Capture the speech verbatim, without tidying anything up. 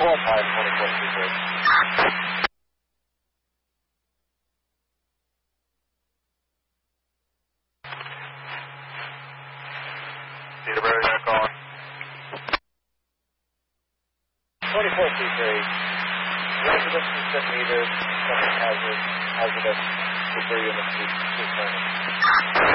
four five, twenty-four two three. Peterborough, you're calling. twenty-four two three. Residence is ten meters, second hazard, hazardous debris in the street, returning.